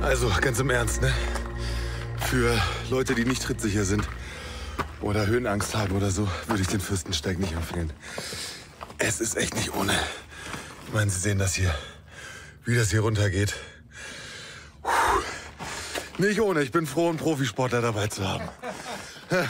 Also, ganz im Ernst, ne? Für Leute, die nicht trittsicher sind oder Höhenangst haben oder so, würde ich den Fürstensteig nicht empfehlen. Es ist echt nicht ohne. Ich meine, Sie sehen das hier, wie das hier runtergeht. Nicht ohne. Ich bin froh, einen Profisportler dabei zu haben.